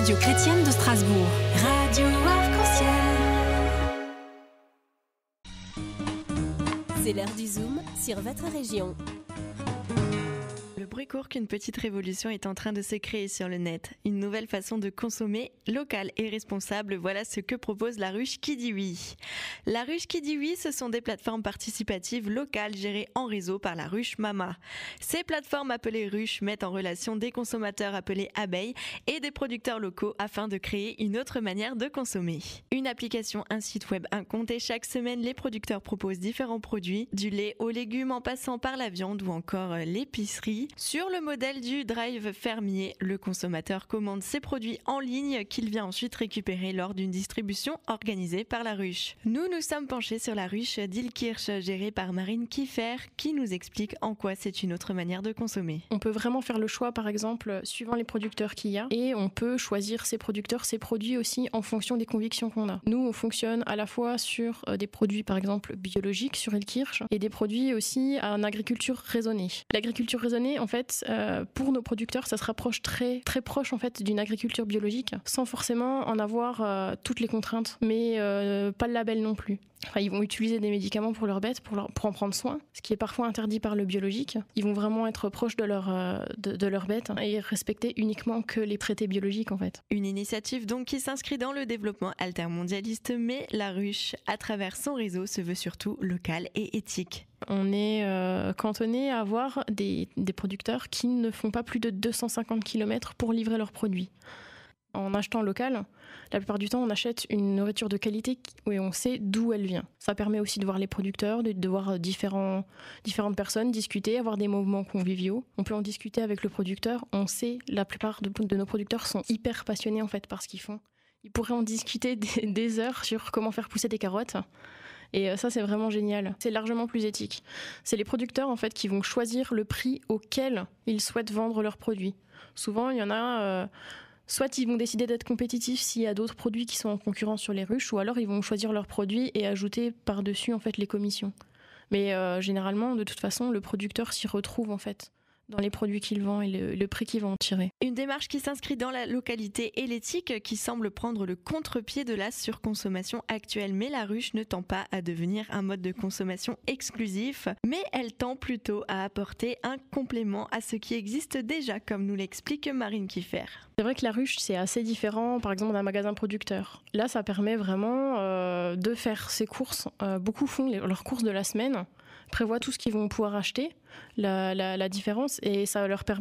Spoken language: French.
radio chrétienne de Strasbourg. Radio Arc-en-Ciel. C'est l'heure du Zoom sur votre région. Le bruit court qu'une petite révolution est en train de se créer sur le net. Une nouvelle façon de consommer, locale et responsable, voilà ce que propose La Ruche qui dit oui. La Ruche qui dit oui, ce sont des plateformes participatives locales gérées en réseau par La Ruche Mama. Ces plateformes appelées ruches mettent en relation des consommateurs appelés abeilles et des producteurs locaux afin de créer une autre manière de consommer. Une application, un site web, un compte et chaque semaine, les producteurs proposent différents produits, du lait aux légumes en passant par la viande ou encore l'épicerie. Sur le modèle du drive fermier, le consommateur commande ses produits en ligne qu'il vient ensuite récupérer lors d'une distribution organisée par La Ruche. Nous sommes penchés sur la ruche d'Ilkirch, gérée par Marine Kiffer, qui nous explique en quoi c'est une autre manière de consommer. On peut vraiment faire le choix, par exemple, suivant les producteurs qu'il y a, et on peut choisir ses producteurs, ses produits aussi en fonction des convictions qu'on a. Nous, on fonctionne à la fois sur des produits, par exemple, biologiques sur Ilkirch, et des produits aussi en agriculture raisonnée. L'agriculture raisonnée, en fait, pour nos producteurs, ça se rapproche très, très proche en fait d'une agriculture biologique, sans forcément en avoir toutes les contraintes, mais pas le label non plus. Enfin, ils vont utiliser des médicaments pour leurs bêtes, pour en prendre soin, ce qui est parfois interdit par le biologique. Ils vont vraiment être proches de leurs bêtes et respecter uniquement que les traités biologiques en fait. Une initiative donc qui s'inscrit dans le développement altermondialiste, mais La Ruche, à travers son réseau, se veut surtout local et éthique. On est cantonné à avoir des producteurs qui ne font pas plus de 250 km pour livrer leurs produits. En achetant local, la plupart du temps, on achète une nourriture de qualité où on sait d'où elle vient. Ça permet aussi de voir les producteurs, de voir différentes personnes discuter, avoir des moments conviviaux. On peut en discuter avec le producteur. On sait, la plupart de nos producteurs sont hyper passionnés en fait par ce qu'ils font. Ils pourraient en discuter des heures sur comment faire pousser des carottes. Et ça, c'est vraiment génial. C'est largement plus éthique. C'est les producteurs en fait qui vont choisir le prix auquel ils souhaitent vendre leurs produits. Souvent, il y en a... Soit ils vont décider d'être compétitifs s'il y a d'autres produits qui sont en concurrence sur les ruches, ou alors ils vont choisir leurs produits et ajouter par-dessus en fait les commissions. Mais généralement, de toute façon, le producteur s'y retrouve en fait dans les produits qu'il vend et le prix qu'il va en tirer. Une démarche qui s'inscrit dans la localité et l'éthique, qui semble prendre le contre-pied de la surconsommation actuelle. Mais La Ruche ne tend pas à devenir un mode de consommation exclusif, mais elle tend plutôt à apporter un complément à ce qui existe déjà, comme nous l'explique Marine Kiffer. C'est vrai que La Ruche, c'est assez différent, par exemple, d'un magasin producteur. Là, ça permet vraiment de faire ses courses. Beaucoup font leurs courses de la semaine, prévoient tout ce qu'ils vont pouvoir acheter, la différence, et ça leur permet